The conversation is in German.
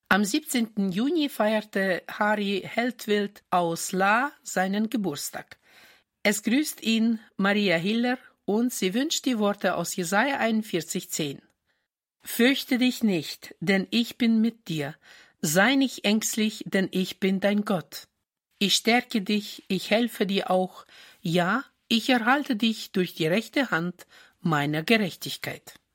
Am 17. Juni feierte Harry Heldwild aus La seinen Geburtstag. Es grüßt ihn Maria Hiller und sie wünscht die Worte aus Jesaja 41,10. Fürchte dich nicht, denn ich bin mit dir. Sei nicht ängstlich, denn ich bin dein Gott. Ich stärke dich, ich helfe dir auch. Ja, ich erhalte dich durch die rechte Hand meiner Gerechtigkeit.